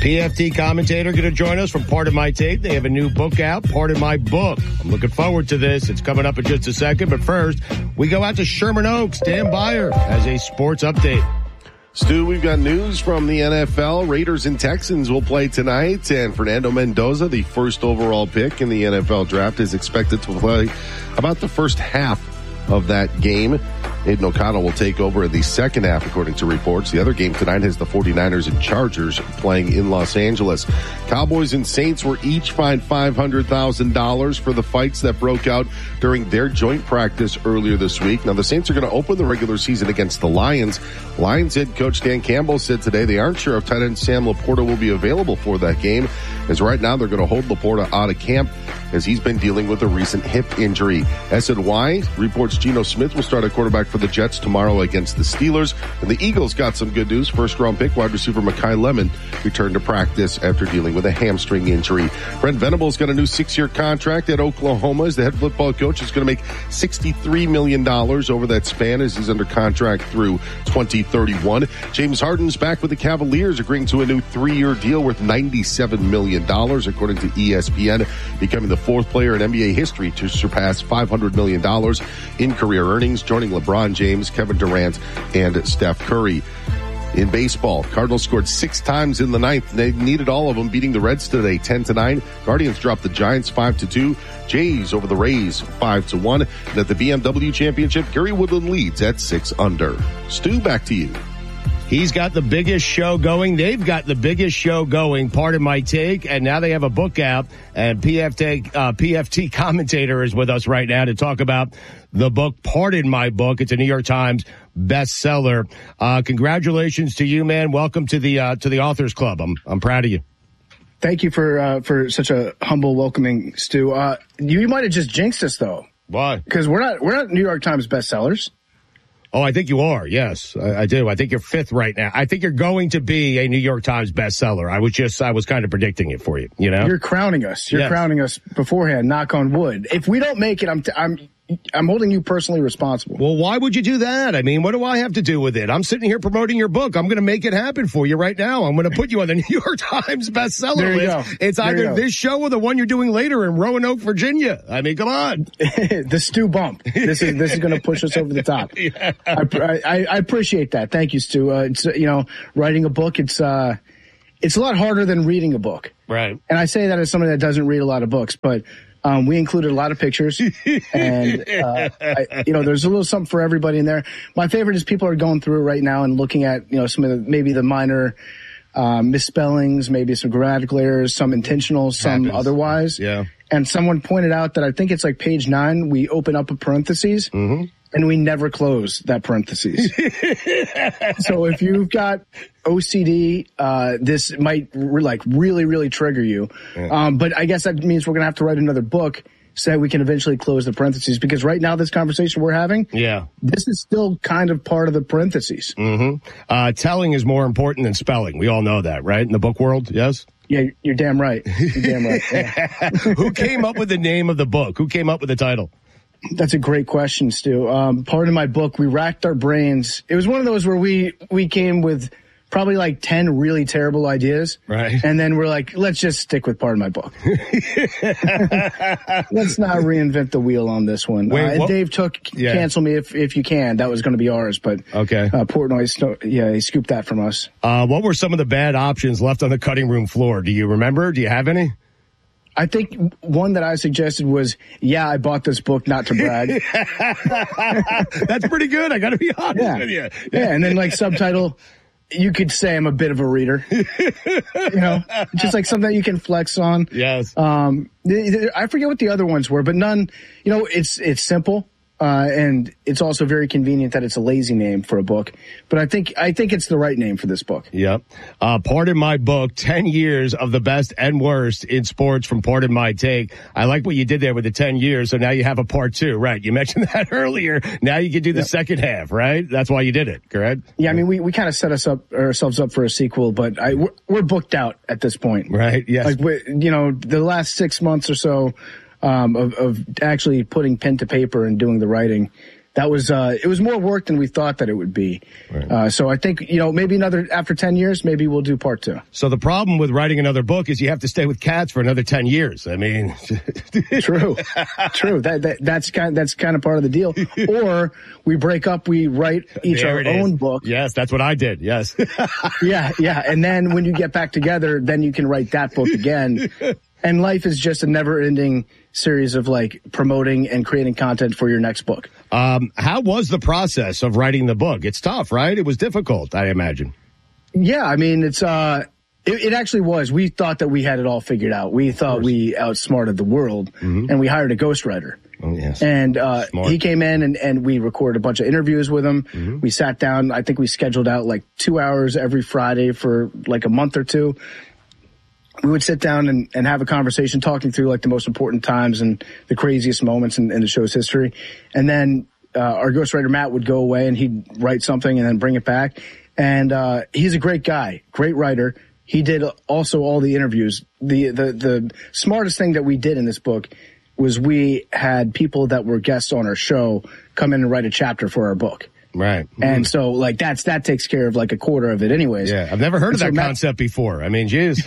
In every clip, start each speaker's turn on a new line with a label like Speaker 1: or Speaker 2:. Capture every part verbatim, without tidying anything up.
Speaker 1: P F T commentator going to join us from Pardon My Take. They have a new book out, Pardon My Book. I'm looking forward to this. It's coming up in just a second. But first, we go out to Sherman Oaks. Dan Beyer has a sports update.
Speaker 2: Stu, we've got news from the N F L. Raiders and Texans will play tonight, and Fernando Mendoza, the first overall pick in the N F L draft, is expected to play about the first half of that game. Aiden O'Connell will take over in the second half, according to reports. The other game tonight has the 49ers and Chargers playing in Los Angeles. Cowboys and Saints were each fined five hundred thousand dollars for the fights that broke out during their joint practice earlier this week. Now, the Saints are going to open the regular season against the Lions. Lions head coach Dan Campbell said today they aren't sure if tight end Sam Laporta will be available for that game, as right now they're going to hold Laporta out of camp as he's been dealing with a recent hip injury. S N Y reports Geno Smith will start at quarterback for the Jets tomorrow against the Steelers. And the Eagles got some good news. First round pick wide receiver Mekhi Lemon returned to practice after dealing with a hamstring injury. Brent Venables got a new six-year contract at Oklahoma as the head football coach. Is going to make sixty-three million dollars over that span as he's under contract through twenty thirty-one. James Harden's back with the Cavaliers, agreeing to a new three-year deal worth ninety-seven million dollars, according to E S P N, becoming the fourth player in N B A history to surpass five hundred million dollars in career earnings, joining LeBron James, Kevin Durant, and Steph Curry. In baseball, Cardinals scored six times in the ninth. They needed all of them, beating the Reds today, ten to nine. Guardians dropped the Giants five to two. Jays over the Rays five to one. And at the B M W Championship, Gary Woodland leads at six under. Stu, back to you.
Speaker 1: He's got the biggest show going. They've got the biggest show going, Pardon My Take, and now they have a book out, and P F T, uh, P F T commentator is with us right now to talk about the book, Pardon My Book. It's a New York Times bestseller. Uh, congratulations to you, man. Welcome to the, uh, to the Authors Club. I'm, I'm proud of you.
Speaker 3: Thank you for, uh, for such a humble welcoming, Stu. Uh, you might have just jinxed us, though.
Speaker 1: Why?
Speaker 3: Because we're not, we're not New York Times bestsellers.
Speaker 1: Oh, I think you are. Yes, I, I do. I think you're fifth right now. I think you're going to be a New York Times bestseller. I was just, I was kind of predicting it for you, you know?
Speaker 3: You're crowning us. You're yes. crowning us beforehand, knock on wood. If we don't make it, I'm, t- I'm, I'm holding you personally responsible.
Speaker 1: Well, why would you do that? I mean, what do I have to do with it? I'm sitting here promoting your book. I'm going to make it happen for you right now. I'm going to put you on the New York Times bestseller
Speaker 3: there you
Speaker 1: list.
Speaker 3: Go.
Speaker 1: It's
Speaker 3: there
Speaker 1: either this show or the one you're doing later in Roanoke, Virginia. I mean, come on.
Speaker 3: The Stu bump. This is this is going to push us over the top. Yeah. I, I, I appreciate that. Thank you, Stu. Uh, it's, you know, writing a book, it's uh, it's a lot harder than reading a book.
Speaker 1: Right.
Speaker 3: And I say that as somebody that doesn't read a lot of books, but Um, we included a lot of pictures, and uh, I, you know, there's a little something for everybody in there. My favorite is people are going through it right now and looking at, you know, some of the, maybe the minor uh, misspellings, maybe some grammatical errors, some intentional, some
Speaker 1: Happens.
Speaker 3: otherwise.
Speaker 1: Yeah.
Speaker 3: And someone pointed out that I think it's like page nine, we open up a parentheses.
Speaker 1: Mm-hmm.
Speaker 3: And we never close that parentheses. So if you've got O C D, uh, this might re- like really, really trigger you. Yeah. Um, but I guess that means we're going to have to write another book so that we can eventually close the parentheses. Because right now, this conversation we're having,
Speaker 1: yeah,
Speaker 3: this is still kind of part of the parentheses.
Speaker 1: Mm-hmm. Uh, telling is more important than spelling. We all know that, right? In the book world, yes?
Speaker 3: Yeah, you're damn right. You're damn right. Yeah.
Speaker 1: Who came up with the name of the book? Who came up with the title?
Speaker 3: That's a great question, Stu. Um, Pardon My Book, we racked our brains. It was one of those where we, we came with probably like ten really terrible ideas.
Speaker 1: Right.
Speaker 3: And then we're like, let's just stick with Pardon My Book. Let's not reinvent the wheel on this one.
Speaker 1: Wait,
Speaker 3: uh, Dave took,
Speaker 1: yeah.
Speaker 3: cancel me if, if you can. That was going to be ours, but
Speaker 1: okay.
Speaker 3: uh, Portnoy, yeah, he scooped that from us.
Speaker 1: Uh, what were some of the bad options left on the cutting room floor? Do you remember? Do you have any?
Speaker 3: I think one that I suggested was, yeah, I bought this book not to brag.
Speaker 1: That's pretty good. I got to be honest
Speaker 3: yeah.
Speaker 1: with you.
Speaker 3: Yeah. yeah, and then like subtitle, you could say I'm a bit of a reader. You know, just like something that you can flex on.
Speaker 1: Yes.
Speaker 3: Um, th- th- I forget what the other ones were, but none, you know, it's, it's simple. Uh, and it's also very convenient that it's a lazy name for a book. But I think I think it's the right name for this book.
Speaker 1: Yep. Uh, Pardon My Book, ten years of the best and worst in sports from Pardon My Take. I like what you did there with the ten years, so now you have a part two, right? You mentioned that earlier. Now you can do the yep. second half, right? That's why you did it, correct?
Speaker 3: Yeah, I mean, we, we kind of set us up ourselves up for a sequel, but I, we're, we're booked out at this point.
Speaker 1: Right, yes.
Speaker 3: Like, we, you know, the last six months or so, Um, of, of actually putting pen to paper and doing the writing, that was, uh, it was more work than we thought that it would be. Right. Uh, so I think, you know, maybe another, after ten years, maybe we'll do part two.
Speaker 1: So the problem with writing another book is you have to stay with cats for another ten years. I mean,
Speaker 3: true, true. That, that, that's kind, that's kind of part of the deal. Or we break up, we write each
Speaker 1: there
Speaker 3: our own book.
Speaker 1: Yes, that's what I did. Yes.
Speaker 3: yeah. Yeah. And then when you get back together, then you can write that book again. And life is just a never ending series of like promoting and creating content for your next book.
Speaker 1: Um, how was the process of writing the book? It's tough, right? It was difficult, I imagine.
Speaker 3: Yeah, I mean, it's, uh, it, it actually was. We thought that we had it all figured out. We thought we outsmarted the world, mm-hmm. and we hired a ghostwriter.
Speaker 1: Oh, yes.
Speaker 3: And, uh, Smart. he came in and, and we recorded a bunch of interviews with him. Mm-hmm. We sat down. I think we scheduled out like two hours every Friday for like a month or two. We would sit down and, and have a conversation talking through like the most important times and the craziest moments in, in the show's history. And then, uh, our ghostwriter Matt would go away and he'd write something and then bring it back. And, uh, he's a great guy, great writer. He did also all the interviews. The, the, the smartest thing that we did in this book was we had people that were guests on our show come in and write a chapter for our book.
Speaker 1: Right.
Speaker 3: And mm. so like that's, that takes care of like a quarter of it anyways.
Speaker 1: Yeah. I've never heard
Speaker 3: and
Speaker 1: of
Speaker 3: so
Speaker 1: that
Speaker 3: Matt,
Speaker 1: concept before. I mean, geez,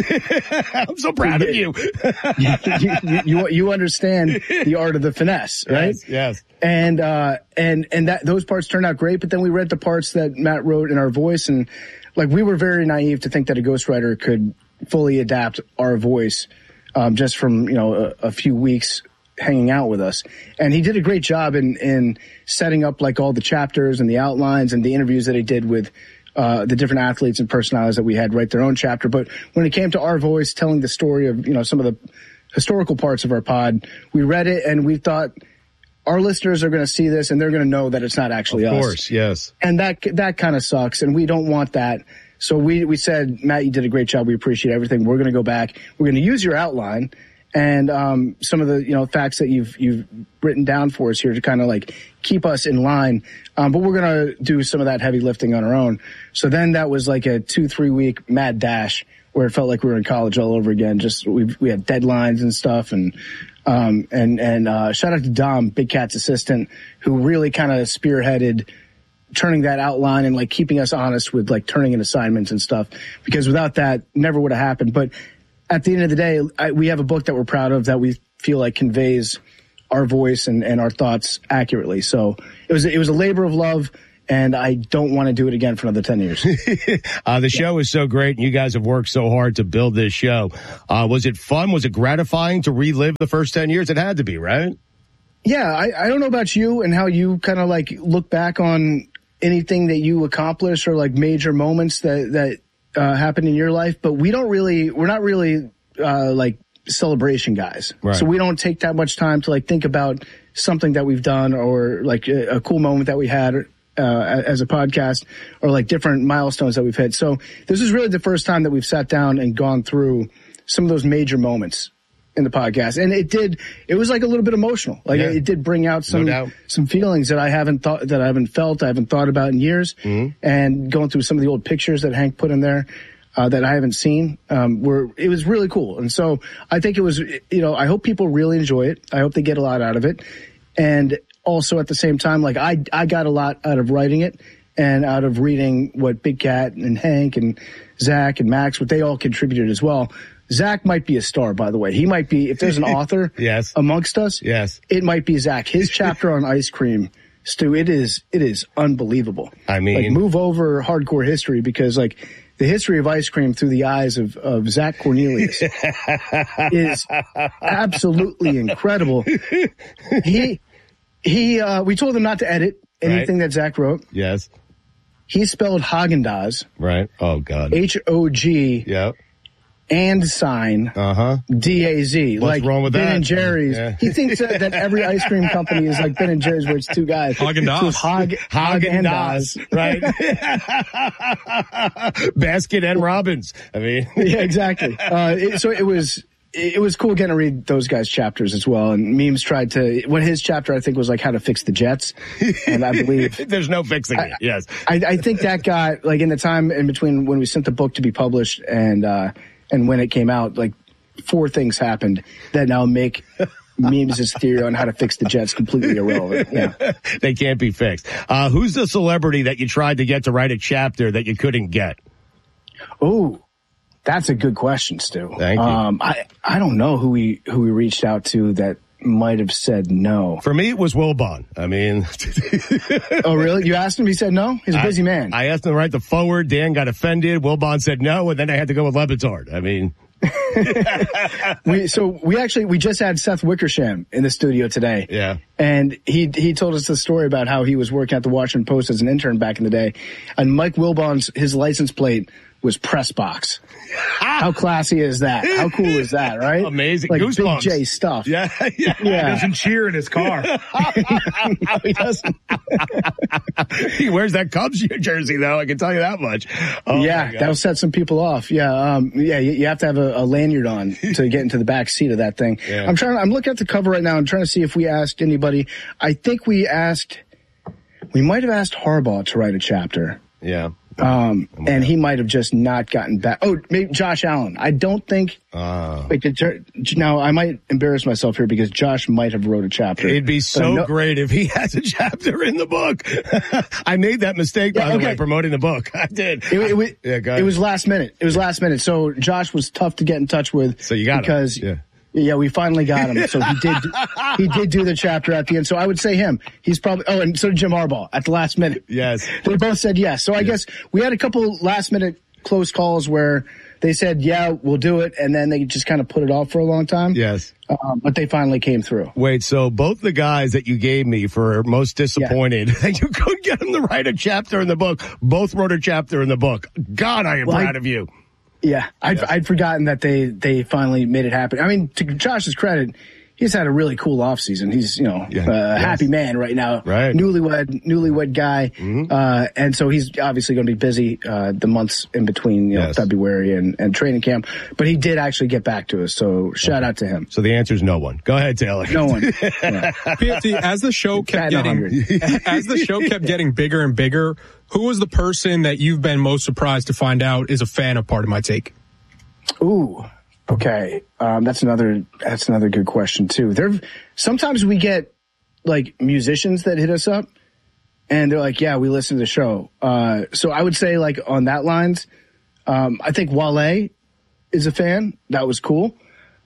Speaker 1: I'm so proud of you.
Speaker 3: you, you, you. You understand the art of the finesse, right?
Speaker 1: Yes. Yes.
Speaker 3: And, uh, and, and that, those parts turned out great, but then we read the parts that Matt wrote in our voice and like we were very naive to think that a ghostwriter could fully adapt our voice, um, just from, you know, a, a few weeks hanging out with us. And he did a great job in, in setting up like all the chapters and the outlines and the interviews that he did with, uh, the different athletes and personalities that we had write their own chapter. But when it came to our voice telling the story of, you know, some of the historical parts of our pod, we read it and we thought our listeners are going to see this and they're going to know that it's not actually us.
Speaker 1: Of course, yes.
Speaker 3: And that, that kind of sucks. And we don't want that. So we, we said, Matt, you did a great job. We appreciate everything. We're going to go back. We're going to use your outline and, um, some of the, you know, facts that you've, you've written down for us here to kind of like keep us in line. Um, but we're going to do some of that heavy lifting on our own. So then that was like a two, three week mad dash where it felt like we were in college all over again. Just we we had deadlines and stuff. And, um, and, and, uh, shout out to Dom, Big Cat's assistant, who really kind of spearheaded turning that outline and like keeping us honest with like turning in assignments and stuff, because without that never would have happened. But at the end of the day, I, we have a book that we're proud of that we feel like conveys our voice and, and our thoughts accurately. So it was, it was a labor of love, and I don't want to do it again for another ten years.
Speaker 1: uh, the show is so great, and you guys have worked so hard to build this show. Uh, was it fun? Was it gratifying to relive the first ten years? It had to be, right?
Speaker 3: Yeah. I, I don't know about you and how you kind of like look back on anything that you accomplished or like major moments that, that, uh, happened in your life, but we don't really, we're not really, uh, like celebration guys.
Speaker 1: Right.
Speaker 3: So we don't take that much time to like think about something that we've done or like a, a cool moment that we had, uh, as a podcast or like different milestones that we've hit. So this is really the first time that we've sat down and gone through some of those major moments in the podcast. And it did, it was like a little bit emotional. Like yeah. it did bring out some,
Speaker 1: no
Speaker 3: some feelings that I haven't thought, that I haven't felt, I haven't thought about in years.
Speaker 1: Mm-hmm.
Speaker 3: And going through some of the old pictures that Hank put in there, uh, that I haven't seen, um, were, it was really cool. And so I think it was, you know, I hope people really enjoy it. I hope they get a lot out of it. And also at the same time, like I, I got a lot out of writing it and out of reading what Big Cat and Hank and Zach and Max, what they all contributed as well. Zach might be a star, by the way. He might be, if there's an author
Speaker 1: yes.
Speaker 3: amongst us,
Speaker 1: yes.
Speaker 3: it might be Zach. His chapter on ice cream, Stu, it is, it is unbelievable.
Speaker 1: I mean,
Speaker 3: like move over hardcore history, because like the history of ice cream through the eyes of, of Zach Cornelius is absolutely incredible. He, he, uh, we told him not to edit anything right. that Zach wrote.
Speaker 1: Yes.
Speaker 3: He spelled Haagen-Dazs.
Speaker 1: Right. Oh, God.
Speaker 3: H O G.
Speaker 1: Yep.
Speaker 3: And sign
Speaker 1: uh-huh.
Speaker 3: D A Z.
Speaker 1: What's
Speaker 3: like
Speaker 1: wrong with
Speaker 3: Ben
Speaker 1: that?
Speaker 3: and Jerry's.
Speaker 1: Yeah.
Speaker 3: He thinks that, that every ice cream company is like Ben and Jerry's, where it's two guys.
Speaker 4: Haagen-Dazs.
Speaker 3: So Hog,
Speaker 1: Haagen-Dazs, right? Baskin and Robbins. I mean,
Speaker 3: yeah, exactly. Uh, it, so it was, it was cool getting to read those guys' chapters as well. And Memes tried to, what his chapter I think was like how to fix the Jets. And I believe
Speaker 1: there's no fixing it.
Speaker 3: I,
Speaker 1: yes.
Speaker 3: I, I think that got like in the time in between when we sent the book to be published and, uh, and when it came out, like four things happened that now make Memes' theory on how to fix the Jets completely irrelevant. Yeah.
Speaker 1: They can't be fixed. Uh, who's the celebrity that you tried to get to write a chapter that you couldn't get?
Speaker 3: Oh, that's a good question, Stu.
Speaker 1: Thank you.
Speaker 3: Um, I, I don't know who we, who we reached out to that might have said no.
Speaker 1: For me, it was Wilbon. I mean.
Speaker 3: Oh, really? You asked him? He said no? He's a busy
Speaker 1: I,
Speaker 3: man.
Speaker 1: I asked him to write the forward. Dan got offended. Wilbon said no, and then I had to go with Lebitard. I mean.
Speaker 3: we, so we actually, we just had Seth Wickersham in the studio today.
Speaker 1: Yeah.
Speaker 3: And he, he told us the story about how he was working at the Washington Post as an intern back in the day. And Mike Wilbon's, his license plate was press box. How classy is that? How cool is that, right?
Speaker 1: Amazing.
Speaker 3: Like
Speaker 1: Goosebumps.
Speaker 3: Big J stuff.
Speaker 1: Yeah. Yeah.
Speaker 3: Yeah.
Speaker 4: He doesn't cheer in his car.
Speaker 3: No, he doesn't.
Speaker 1: He wears that Cubs jersey, though. I can tell you that much. Oh,
Speaker 3: yeah, that'll set some people off. Yeah, um, yeah, you, you have to have a, a lanyard on to get into the back seat of that thing.
Speaker 1: Yeah.
Speaker 3: I'm trying. I'm looking at the cover right now. I'm trying to see if we asked anybody. I think we asked. We might have asked Harbaugh to write a chapter.
Speaker 1: Yeah.
Speaker 3: Um, and he might have just not gotten back. Oh, maybe Josh Allen. I don't think.
Speaker 1: Uh,
Speaker 3: Wait, did, now I might embarrass myself here because Josh might have wrote a chapter.
Speaker 1: It'd be so
Speaker 3: no,
Speaker 1: great if he has a chapter in the book. I made that mistake, by
Speaker 3: Yeah,
Speaker 1: the
Speaker 3: okay.
Speaker 1: way, promoting the book. I did.
Speaker 3: It, it, it,
Speaker 1: yeah, go ahead.
Speaker 3: it was last minute. It was last minute. So Josh was tough to get in touch with.
Speaker 1: So you got him.
Speaker 3: because
Speaker 1: Yeah.
Speaker 3: Yeah, we finally got him. So he did. He did do the chapter at the end. So I would say him. He's probably. Oh, and so did Jim Harbaugh at the last minute.
Speaker 1: Yes.
Speaker 3: They both said yes. So I guess we had a couple last minute close calls where they said, "Yeah, we'll do it," and then they just kind of put it off for a long time.
Speaker 1: Yes.
Speaker 3: Um, but they finally came through.
Speaker 1: Wait, so both the guys that you gave me for most disappointed that you couldn't get them to write a chapter in the book, both wrote a chapter in the book. God, I am
Speaker 3: Well, I-
Speaker 1: proud of you.
Speaker 3: Yeah, I'd,
Speaker 1: Yes.
Speaker 3: I'd forgotten that they, they finally made it happen. I mean, to Josh's credit, he's had a really cool offseason. He's, you know,
Speaker 1: Yeah.
Speaker 3: a
Speaker 1: Yes.
Speaker 3: happy man right now.
Speaker 1: Right.
Speaker 3: Newlywed, newlywed guy.
Speaker 1: Mm-hmm.
Speaker 3: Uh, and so he's obviously going to be busy, uh, the months in between, you know,
Speaker 1: Yes.
Speaker 3: February and, and training camp. But he did actually get back to us. So shout out to him.
Speaker 1: So the answer is no one. Go ahead, Taylor.
Speaker 3: No one. Yeah.
Speaker 4: P F T, as the show kept
Speaker 3: Batting
Speaker 4: getting, as the show kept getting bigger and bigger, who was the person that you've been most surprised to find out is a fan of Part of My Take?
Speaker 3: Ooh, okay. Um, that's another, that's another good question too. There, sometimes we get like musicians that hit us up and they're like, yeah, we listen to the show. Uh, so I would say like on that lines, um, I think Wale is a fan. That was cool.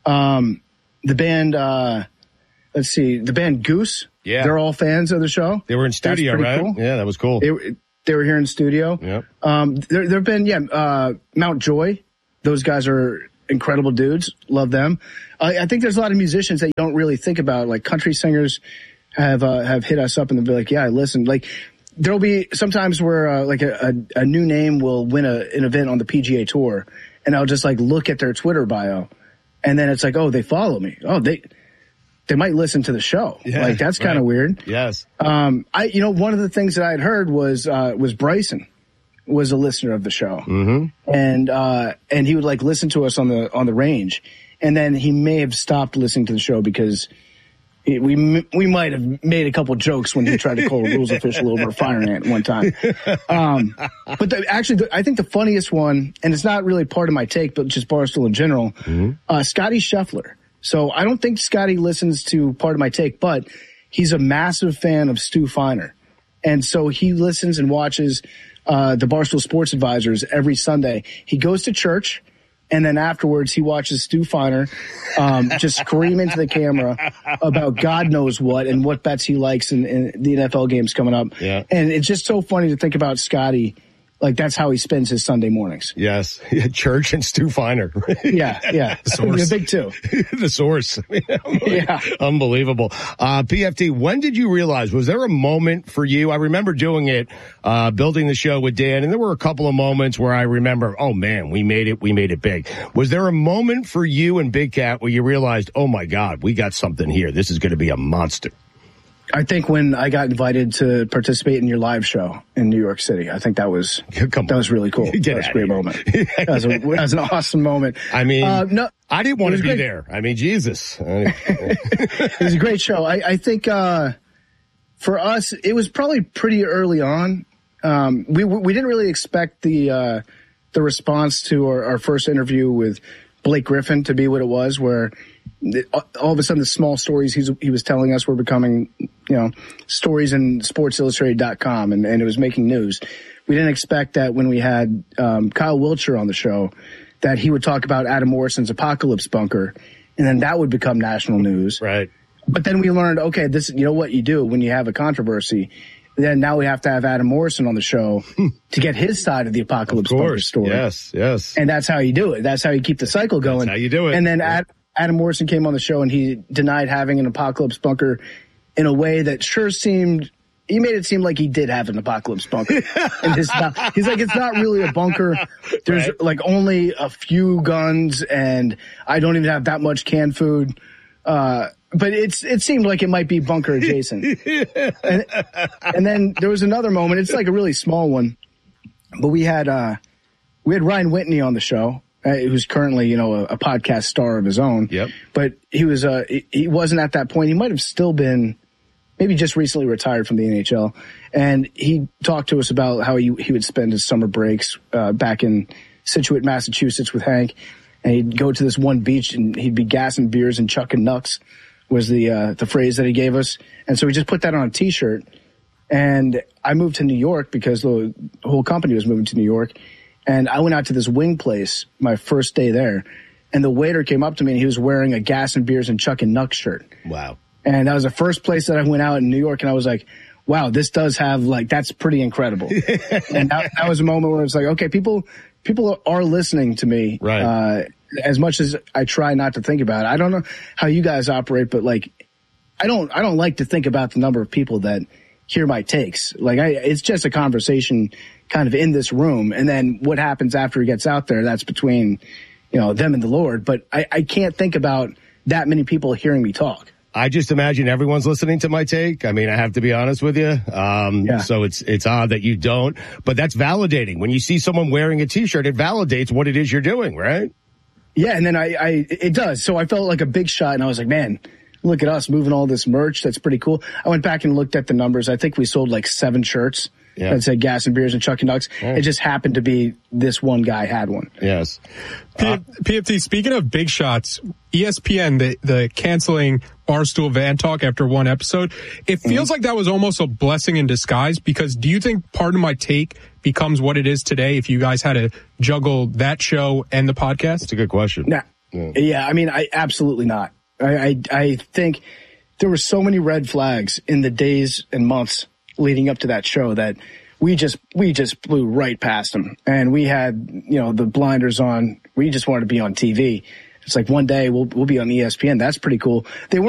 Speaker 3: Um, the band, uh, let's see, the band Goose.
Speaker 1: Yeah.
Speaker 3: They're all fans of the show.
Speaker 1: They were in studio,
Speaker 3: That's pretty
Speaker 1: right?
Speaker 3: cool.
Speaker 1: Yeah, that was cool.
Speaker 3: They, were- they were here in studio.
Speaker 1: Yep.
Speaker 3: Um, there, there've been, yeah, uh, Mount Joy. Those guys are incredible dudes. Love them. Uh, I think there's a lot of musicians that you don't really think about. Like country singers have, uh, have hit us up and they'll be like, yeah, I listen. Like there'll be sometimes where, uh, like a, a, a new name will win a, an event on the P G A Tour and I'll just like look at their Twitter bio and then it's like, oh, they follow me. Oh, they, they might listen to the show.
Speaker 1: Yeah,
Speaker 3: like that's kind of
Speaker 1: right.
Speaker 3: weird.
Speaker 1: Yes.
Speaker 3: Um, I, you know, one of the things that I had heard was, uh, was Bryson was a listener of the show.
Speaker 1: Mm-hmm.
Speaker 3: And, uh, and he would like listen to us on the, on the range. And then he may have stopped listening to the show because he, we, we might have made a couple jokes when he tried to call a rules official over a fire ant one time. Um, but the, actually, the, I think the funniest one, and it's not really part of my take, but just Barstool in general, mm-hmm. uh, Scotty Scheffler. So I don't think Scotty listens to part of my take, but he's a massive fan of Stu Feiner. And so he listens and watches uh, the Barstool Sports Advisors every Sunday. He goes to church, and then afterwards he watches Stu Feiner um, just scream into the camera about God knows what and what bets he likes in, in the N F L games coming up.
Speaker 1: Yeah.
Speaker 3: And it's just so funny to think about Scotty. Like, that's how he spends his Sunday mornings.
Speaker 1: Yes. Church and Stu Feiner.
Speaker 3: Yeah, yeah.
Speaker 1: The source.
Speaker 3: The big two.
Speaker 1: The source.
Speaker 3: Yeah.
Speaker 1: Unbelievable. Uh, P F T, when did you realize, was there a moment for you? I remember doing it, uh, building the show with Dan, and there were a couple of moments where I remember, oh man, we made it, we made it big. Was there a moment for you and Big Cat where you realized, oh my God, we got something here. This is going to be a monster?
Speaker 3: I think when I got invited to participate in your live show in New York City, I think that was
Speaker 1: Come
Speaker 3: that
Speaker 1: on.
Speaker 3: was really cool.
Speaker 1: Get
Speaker 3: That was a
Speaker 1: outta
Speaker 3: great
Speaker 1: here.
Speaker 3: moment. That was, a, that was an awesome moment.
Speaker 1: I mean,
Speaker 3: uh, no,
Speaker 1: I didn't want
Speaker 3: it
Speaker 1: to
Speaker 3: was
Speaker 1: be
Speaker 3: great.
Speaker 1: there. I mean, Jesus.
Speaker 3: It was a great show. I, I think uh, for us, it was probably pretty early on. Um, we we didn't really expect the uh, the response to our, our first interview with Blake Griffin to be what it was, where all of a sudden the small stories he's, he was telling us were becoming, you know, stories in sports illustrated dot com, and, and it was making news. We didn't expect that when we had um, Kyle Wiltshire on the show that he would talk about Adam Morrison's Apocalypse Bunker, and then that would become national news.
Speaker 1: Right.
Speaker 3: But then we learned, okay, this, you know what you do when you have a controversy. Then now we have to have Adam Morrison on the show to get his side of the Apocalypse Bunker story.
Speaker 1: Yes, yes.
Speaker 3: And that's how you do it. That's how you keep the cycle going.
Speaker 1: That's how you do it.
Speaker 3: And then
Speaker 1: yeah.
Speaker 3: Ad, Adam Morrison came on the show and he denied having an Apocalypse Bunker in a way that sure seemed, he made it seem like he did have an Apocalypse Bunker. And his, he's like, it's not really a bunker. There's right. like only a few guns and I don't even have that much canned food. Uh, But it's it seemed like it might be bunker adjacent. and, and then there was another moment. It's like a really small one, but we had uh, we had Ryan Whitney on the show, uh, who's currently you know a, a podcast star of his own.
Speaker 1: Yep.
Speaker 3: But he was uh, he, he wasn't at that point. He might have still been, maybe just recently retired from the N H L. And he talked to us about how he he would spend his summer breaks uh, back in Scituate, Massachusetts, with Hank, and he'd go to this one beach and he'd be gassing beers and chucking nucks. Was the uh, the phrase that he gave us. And so we just put that on a T-shirt. And I moved to New York because the whole company was moving to New York. And I went out to this wing place my first day there. And the waiter came up to me and he was wearing a Gas and Beers and Chuck and Nuck shirt.
Speaker 1: Wow.
Speaker 3: And that was the first place that I went out in New York. And I was like, wow, this does have like, that's pretty incredible. And that, that was a moment where it's like, okay, people, people are listening to me.
Speaker 1: Right.
Speaker 3: Uh, as much as I try not to think about it. I don't know how you guys operate, but like, I don't, I don't like to think about the number of people that hear my takes. Like I, it's just a conversation kind of in this room. And then what happens after it gets out there, that's between, you know, them and the Lord. But I, I can't think about that many people hearing me talk.
Speaker 1: I just imagine everyone's listening to my take. I mean, I have to be honest with you. Um,
Speaker 3: yeah.
Speaker 1: So it's, it's odd that you don't, but that's validating. When you see someone wearing a T-shirt, it validates what it is you're doing, right?
Speaker 3: Yeah, and then I, I, it does. So I felt like a big shot, and I was like, man, look at us moving all this merch. That's pretty cool. I went back and looked at the numbers. I think we sold like seven shirts yeah. that said Gas and Beers and Chuck and Nucks. Oh. It just happened to be this one guy had one.
Speaker 1: Yes.
Speaker 4: Uh, P F T, speaking of big shots, E S P N, the, the canceling Barstool Van Talk after one episode, it feels mm-hmm. like that was almost a blessing in disguise, because do you think Pardon My Take becomes what it is today if you guys had to juggle that show and the podcast?
Speaker 1: That's a good question.
Speaker 3: Nah. Yeah. yeah, I mean, I absolutely not. I, I I think there were so many red flags in the days and months leading up to that show that we just we just blew right past them, and we had you know the blinders on. We just wanted to be on T V. It's like one day we'll we'll be on E S P N. That's pretty cool. They weren't